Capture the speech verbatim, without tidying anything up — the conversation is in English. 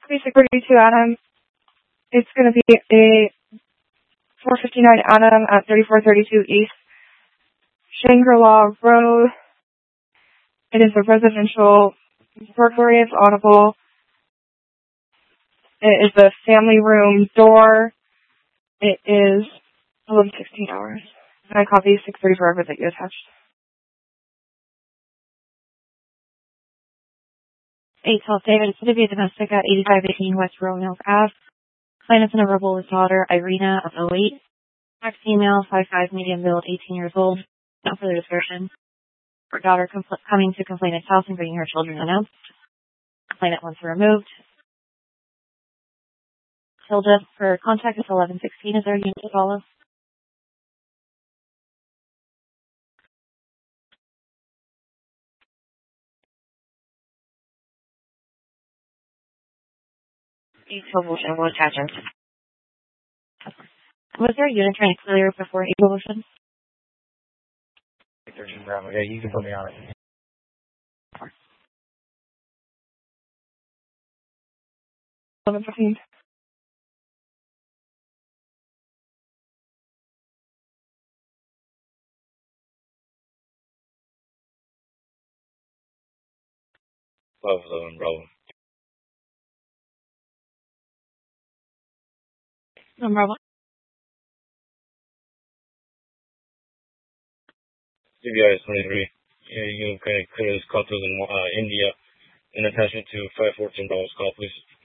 copy six thirty-two Adam. It's going to be a four fifty-nine Adam at thirty-four thirty-two East Shangri-La Road. It is a residential burglary. It's audible. It is a family room door. It is eleven sixteen hours. And I copy six thirty forever that you attached. eight twelve David, it's going to be a domestic at eighty-five eighteen West Roanoke Ave. Plaintiff and a verbal with daughter, Irina of oh eight. Ex female, five five, medium build, eighteen years old. No further description. Her daughter compl- coming to complainant's house and bringing her children unannounced. Complainant wants her removed. Hilda, her contact is eleven sixteen. Is there a unit to follow? Equal motion will attach her. Was there a unit trying to clear before equal motion? Yeah, you can put me on it. eleven fifteen. twelve eleven, Bravo. No, Bravo. C B I is twenty-three. Yeah, you can kind of clear this call to the, uh, India in attachment to five fourteen Bravo's call, please.